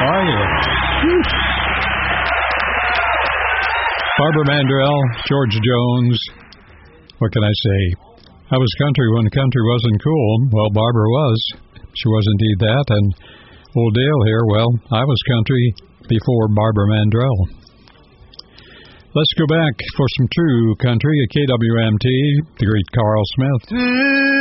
Oh, yeah. Barbara Mandrell, George Jones. What can I say? I was country when country wasn't cool. Well, Barbara was. She was indeed that. And old Dale here, well, I was country before Barbara Mandrell. Let's go back for some true country at KWMT, the great Carl Smith.